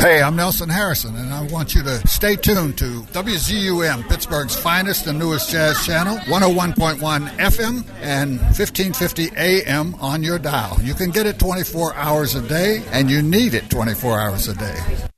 Hey, I'm Nelson Harrison, and I want you to stay tuned to WZUM, Pittsburgh's finest and newest jazz channel, 101.1 FM and 1550 AM on your dial. You can get it 24 hours a day, and you need it 24 hours a day.